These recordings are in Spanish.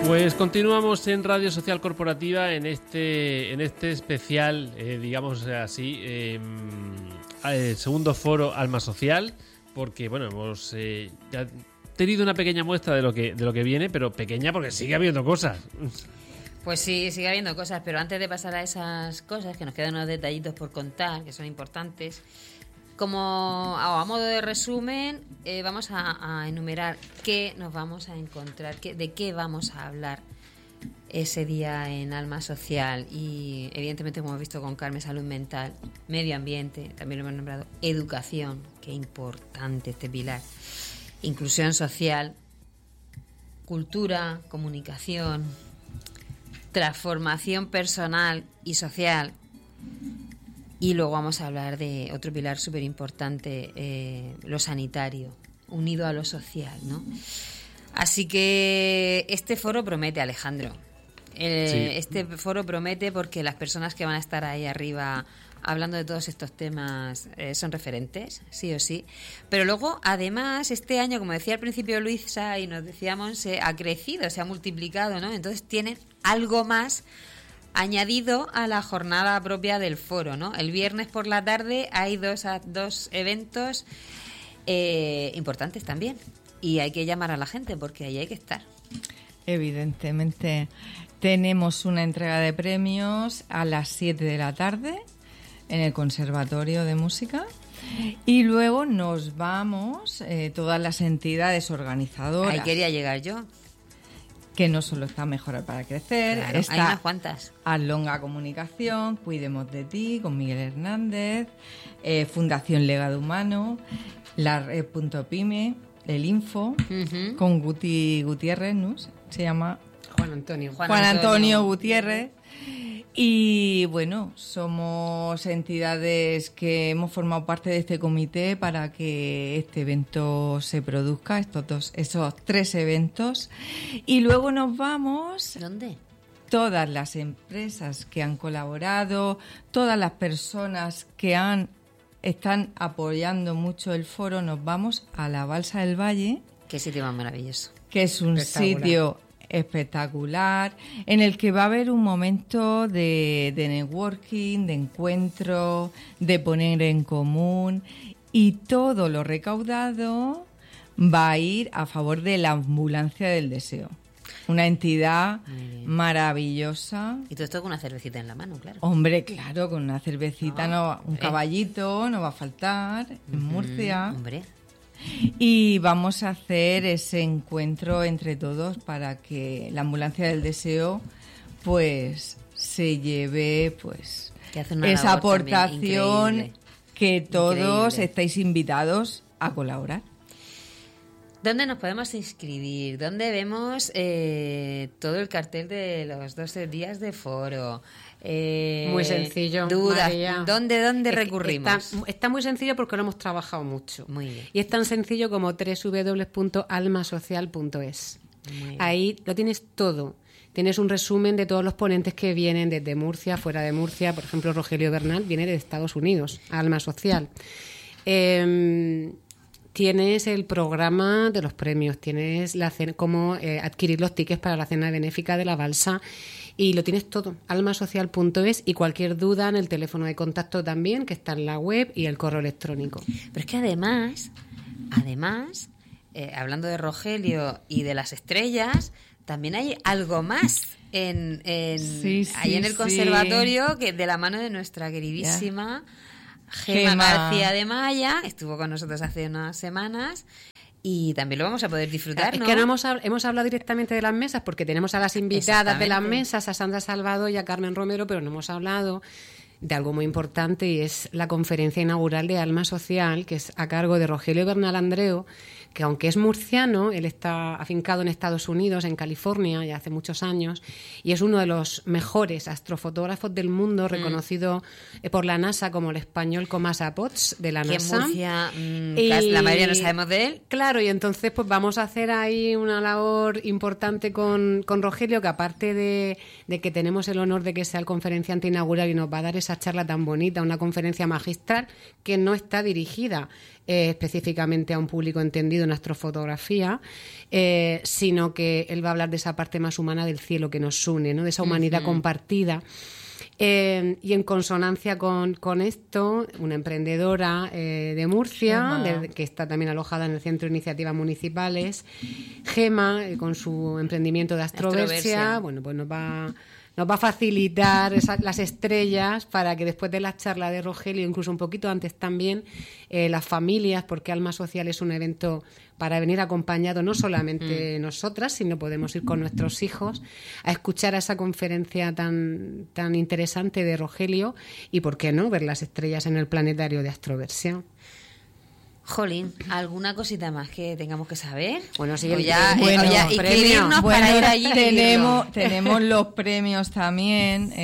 Pues continuamos en Radio Social Corporativa en este especial, digamos así, segundo foro Alma Social, porque bueno, hemos ya tenido una pequeña muestra de lo que viene, pero pequeña porque sigue habiendo cosas. Pues sí, sigue habiendo cosas, pero antes de pasar a esas cosas, que nos quedan unos detallitos por contar, que son importantes, como a modo de resumen, vamos a enumerar qué nos vamos a encontrar, de qué vamos a hablar ese día en Alma Social. Y evidentemente, como hemos visto con Carmen, salud mental, medio ambiente, también lo hemos nombrado, educación, qué importante este pilar, inclusión social, cultura, comunicación, transformación personal y social. Y luego vamos a hablar de otro pilar súper importante, lo sanitario, unido a lo social, ¿no? Así que este foro promete, Alejandro. Sí. Este foro promete porque las personas que van a estar ahí arriba hablando de todos estos temas son referentes, sí o sí. Pero luego, además, este año, como decía al principio Luisa y nos decíamos, se ha crecido, se ha multiplicado, ¿no? Entonces tienen algo más añadido a la jornada propia del foro, ¿no? El viernes por la tarde hay dos eventos importantes también, y hay que llamar a la gente porque ahí hay que estar. Evidentemente tenemos una entrega de premios a las 7 de la tarde en el Conservatorio de Música, y luego nos vamos todas las entidades organizadoras. Ahí quería llegar yo. Que no solo está Mejorar para Crecer, claro, está hay unas cuantas. Alonga Comunicación, Cuidemos de Ti, con Miguel Hernández, Fundación Legado Humano, la Red.pyme, el Info, con Guti Gutiérrez, ¿no? Se llama Juan Antonio Gutiérrez. Y bueno, somos entidades que hemos formado parte de este comité para que este evento se produzca, esos 3 eventos. Y luego nos vamos. ¿Dónde? Todas las empresas que han colaborado, todas las personas que están apoyando mucho el foro, nos vamos a la Balsa del Valle. Qué sitio más maravilloso. Que es un sitio espectacular, en el que va a haber un momento de networking, de encuentro, de poner en común, y todo lo recaudado va a ir a favor de la Ambulancia del Deseo, una entidad maravillosa. Y todo esto con una cervecita en la mano, claro. Hombre, claro, con una cervecita, un caballito no va a faltar en Murcia. Hombre. Y vamos a hacer ese encuentro entre todos para que la Ambulancia del Deseo pues se lleve pues esa aportación que todos estáis invitados a colaborar. ¿Dónde nos podemos inscribir? ¿Dónde vemos todo el cartel de los 12 días de foro? Muy sencillo, dudas. María. ¿Dónde recurrimos? Está muy sencillo porque lo hemos trabajado mucho. Muy bien. Y es tan sencillo como www.almasocial.es. Ahí lo tienes todo. Tienes un resumen de todos los ponentes que vienen desde Murcia, fuera de Murcia. Por ejemplo, Rogelio Bernal viene de Estados Unidos, a Alma Social. Tienes el programa de los premios, tienes cómo adquirir los tickets para la cena benéfica de la Balsa, y lo tienes todo, almasocial.es, y cualquier duda en el teléfono de contacto también, que está en la web, y el correo electrónico. Pero es que además, hablando de Rogelio y de las estrellas, también hay algo más ahí en el conservatorio, que de la mano de nuestra queridísima Gema García de Maya, estuvo con nosotros hace unas semanas, y también lo vamos a poder disfrutar, ¿no? Es que no hemos hablado directamente de las mesas, porque tenemos a las invitadas de las mesas, a Sandra Salvador y a Carmen Romero, pero no hemos hablado de algo muy importante, y es la conferencia inaugural de Alma Social, que es a cargo de Rogelio Bernal Andreu, que aunque es murciano, él está afincado en Estados Unidos, en California, ya hace muchos años, y es uno de los mejores astrofotógrafos del mundo, reconocido por la NASA como el español Comasa Potts de la NASA. Que en Murcia la mayoría no sabemos de él. Claro, y entonces pues vamos a hacer ahí una labor importante con Rogelio, que aparte de que tenemos el honor de que sea el conferenciante inaugural y nos va a dar esa charla tan bonita, una conferencia magistral que no está dirigida específicamente a un público entendido en astrofotografía, sino que él va a hablar de esa parte más humana del cielo que nos une, ¿no? De esa humanidad compartida. Y en consonancia con esto, una emprendedora de Murcia, que está también alojada en el Centro de Iniciativas Municipales, Gema, con su emprendimiento de Astroversia, bueno, pues nos va a facilitar las estrellas para que después de la charla de Rogelio, incluso un poquito antes también, las familias, porque Alma Social es un evento para venir acompañado no solamente nosotras, sino podemos ir con nuestros hijos a escuchar a esa conferencia tan interesante de Rogelio y, ¿por qué no?, ver las estrellas en el planetario de Astroversia. Jolín, ¿alguna cosita más que tengamos que saber? Bueno, sí, inscribirnos para ir allí. Tenemos los premios también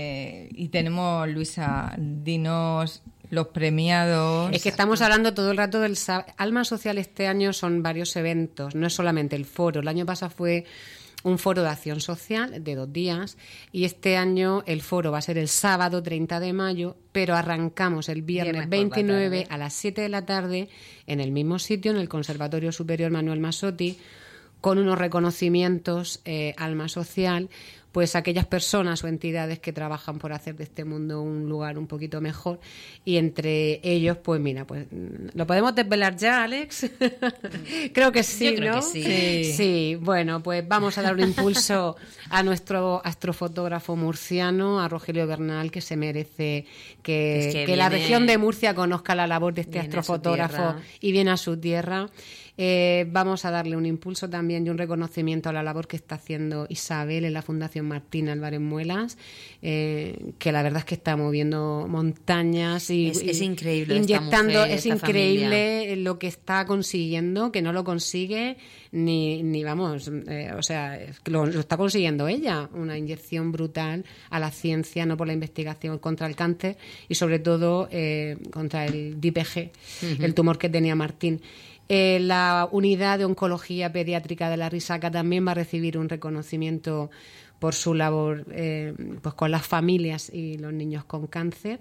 y tenemos, Luisa, dinos los premiados. Es que estamos hablando todo el rato del Alma Social. Este año son varios eventos, no es solamente el foro. El año pasado fue un foro de acción social de 2 días y este año el foro va a ser el sábado 30 de mayo, pero arrancamos el viernes 29 a las 7 de la tarde en el mismo sitio, en el Conservatorio Superior Manuel Masotti, con unos reconocimientos Alma Social, pues aquellas personas o entidades que trabajan por hacer de este mundo un lugar un poquito mejor, y entre ellos, pues mira, pues ¿lo podemos desvelar ya, Alex? Creo que sí, yo creo ¿no? Que sí. Sí, bueno, pues vamos a dar un impulso a nuestro astrofotógrafo murciano, a Rogelio Bernal, que se merece que la región de Murcia conozca la labor de este astrofotógrafo y viene a su tierra. Vamos a darle un impulso también y un reconocimiento a la labor que está haciendo Isabel en la Fundación Martín Álvarez Muelas, que la verdad es que está moviendo montañas y es increíble, inyectando, esta mujer, es increíble familia. Lo que está consiguiendo, que no lo consigue ni vamos, o sea, lo está consiguiendo ella, una inyección brutal a la ciencia, no por la investigación contra el cáncer y sobre todo contra el DIPG, el tumor que tenía Martín. La unidad de oncología pediátrica de la Risaca también va a recibir un reconocimiento por su labor pues con las familias y los niños con cáncer.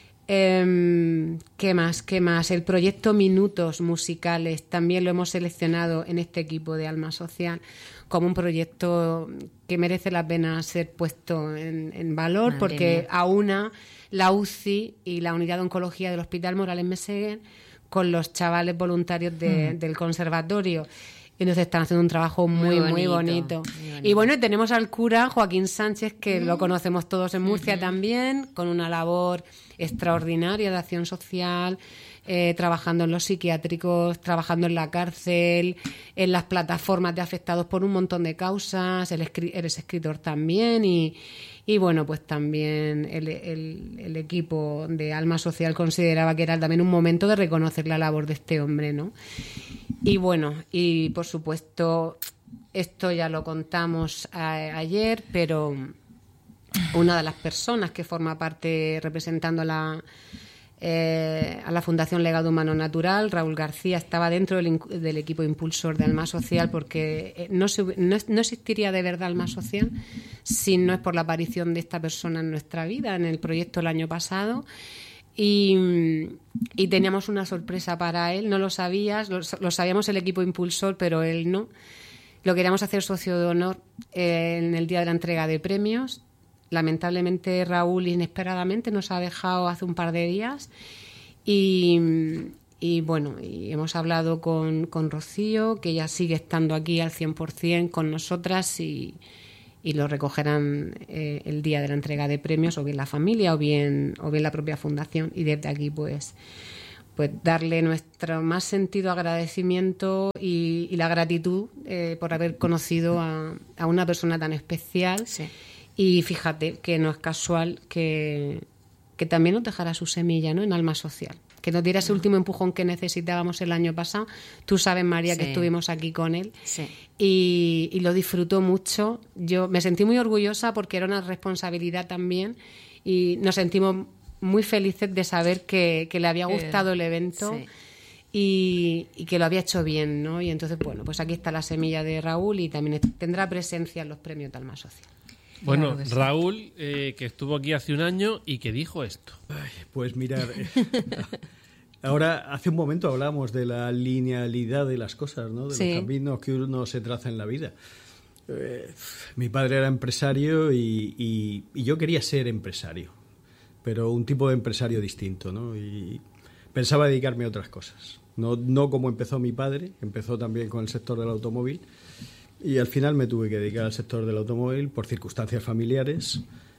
¿Qué más? El proyecto Minutos Musicales también lo hemos seleccionado en este equipo de Alma Social como un proyecto que merece la pena ser puesto en valor. Madre porque mía. Aúna la UCI y la unidad de oncología del Hospital Morales Meseguer con los chavales voluntarios del conservatorio. Entonces están haciendo un trabajo muy bonito. Y bueno, tenemos al cura Joaquín Sánchez, que lo conocemos todos en Murcia también, con una labor extraordinaria de acción social, trabajando en los psiquiátricos, trabajando en la cárcel, en las plataformas de afectados por un montón de causas. Eres escritor también y bueno, pues también el equipo de Alma Social consideraba que era también un momento de reconocer la labor de este hombre, ¿no? Y bueno, y por supuesto, esto ya lo contamos ayer, pero una de las personas que forma parte representando a la Fundación Legado Humano Natural, Raúl García, estaba dentro del equipo impulsor de Alma Social, porque no existiría de verdad Alma Social si no es por la aparición de esta persona en nuestra vida, en el proyecto el año pasado. Y teníamos una sorpresa para él, no lo sabías, lo sabíamos el equipo impulsor, pero él no. Lo queríamos hacer socio de honor en el día de la entrega de premios. Lamentablemente Raúl inesperadamente nos ha dejado hace un par de días y bueno, y hemos hablado con Rocío, que ella sigue estando aquí al 100% con nosotras y lo recogerán el día de la entrega de premios, o bien la familia o bien la propia fundación, y desde aquí pues darle nuestro más sentido agradecimiento y la gratitud por haber conocido a una persona tan especial. Sí. Y fíjate que no es casual que también nos dejara su semilla, ¿no?, en Alma Social, que nos diera ese último empujón que necesitábamos el año pasado. Tú sabes, María, que estuvimos aquí con él y lo disfrutó mucho. Yo me sentí muy orgullosa porque era una responsabilidad también y nos sentimos muy felices de saber que le había gustado el evento y que lo había hecho bien, ¿no? Y entonces, bueno, pues aquí está la semilla de Raúl y también tendrá presencia en los premios de Alma Social. Bueno, Raúl, que estuvo aquí hace un año y que dijo esto. Ay, pues mirar, Ahora, hace un momento hablábamos de la linealidad de las cosas, ¿no? De los caminos que uno se traza en la vida. Mi padre era empresario y yo quería ser empresario, pero un tipo de empresario distinto, ¿no? Y pensaba dedicarme a otras cosas. No como empezó mi padre, empezó también con el sector del automóvil, y al final me tuve que dedicar al sector del automóvil por circunstancias familiares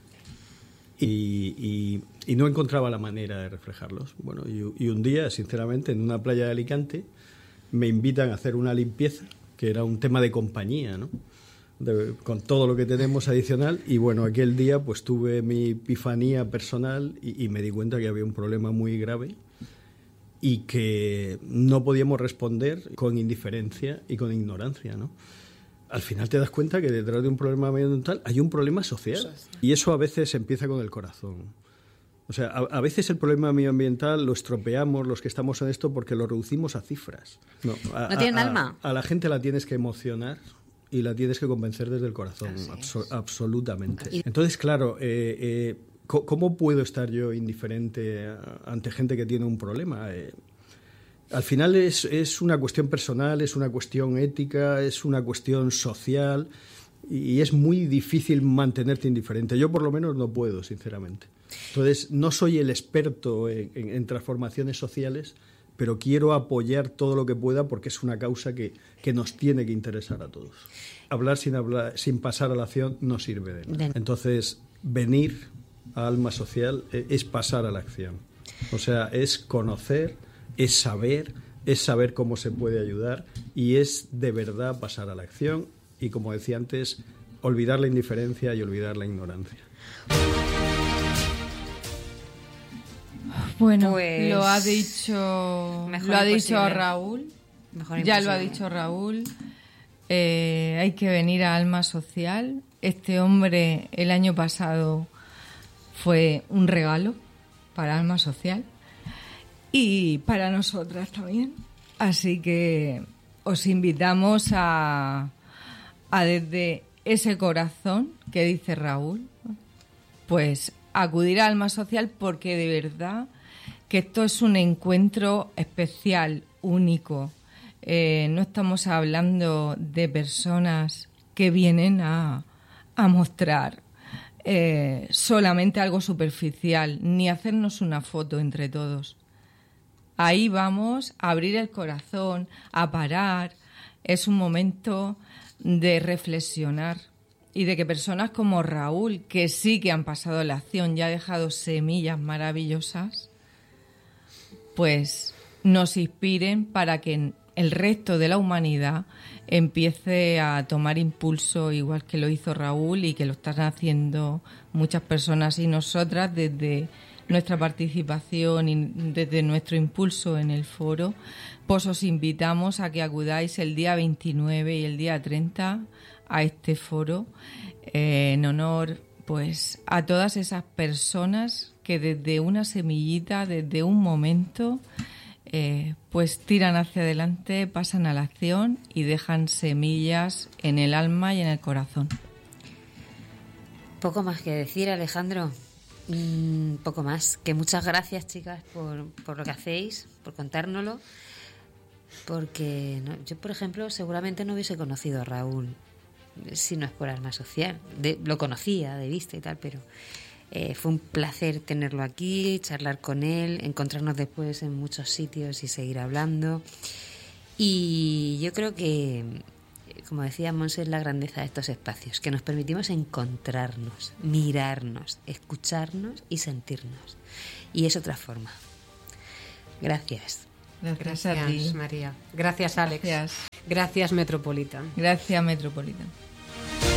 y no encontraba la manera de reflejarlos. Bueno, y un día, sinceramente, en una playa de Alicante, me invitan a hacer una limpieza, que era un tema de compañía, ¿no? Con todo lo que tenemos adicional, y bueno, aquel día pues tuve mi epifanía personal y me di cuenta que había un problema muy grave y que no podíamos responder con indiferencia y con ignorancia, ¿no? Al final te das cuenta que detrás de un problema medioambiental hay un problema social, y eso a veces empieza con el corazón. O sea, a veces el problema medioambiental lo estropeamos los que estamos en esto porque lo reducimos a cifras. ¿No tienen alma? A la gente la tienes que emocionar y la tienes que convencer desde el corazón, absolutamente. Entonces, claro, ¿cómo puedo estar yo indiferente ante gente que tiene un problema? Al final es una cuestión personal, es una cuestión ética, es una cuestión social, y es muy difícil mantenerte indiferente. Yo por lo menos no puedo, sinceramente. Entonces, no soy el experto en transformaciones sociales, pero quiero apoyar todo lo que pueda porque es una causa que nos tiene que interesar a todos. Hablar, sin pasar a la acción, no sirve de nada. Entonces, venir a Alma Social es pasar a la acción. O sea, es conocer, es saber cómo se puede ayudar, y es de verdad pasar a la acción y, como decía antes, olvidar la indiferencia y olvidar la ignorancia. Bueno, pues, lo ha dicho Raúl. Ya lo ha dicho Raúl. Hay que venir a Alma Social. Este hombre el año pasado fue un regalo para Alma Social y para nosotras también. Así que os invitamos a desde ese corazón que dice Raúl, pues acudir a Alma Social, porque de verdad que esto es un encuentro especial, único. No estamos hablando de personas que vienen a mostrar solamente algo superficial, ni hacernos una foto entre todos. Ahí vamos a abrir el corazón, a parar. Es un momento de reflexionar y de que personas como Raúl, que sí que han pasado la acción y ha dejado semillas maravillosas, pues nos inspiren para que el resto de la humanidad empiece a tomar impulso igual que lo hizo Raúl y que lo están haciendo muchas personas y nosotras desde nuestra participación y desde nuestro impulso en el foro. Pues os invitamos a que acudáis el día 29 y el día 30 a este foro en honor pues a todas esas personas que desde una semillita, desde un momento, pues tiran hacia adelante, pasan a la acción y dejan semillas en el alma y en el corazón. Poco más que decir, Alejandro. Poco más. Que muchas gracias, chicas, por lo que hacéis, por contárnoslo. Porque yo, por ejemplo, seguramente no hubiese conocido a Raúl si no es por Alma Social. Lo conocía de vista y tal, pero fue un placer tenerlo aquí, charlar con él, encontrarnos después en muchos sitios y seguir hablando. Y yo creo que, como decía Monse, es la grandeza de estos espacios, que nos permitimos encontrarnos, mirarnos, escucharnos y sentirnos. Y eso transforma. Gracias. Gracias a ti, María. Gracias, Alex. Gracias. Gracias, Metropolitan. Gracias, Metropolitan.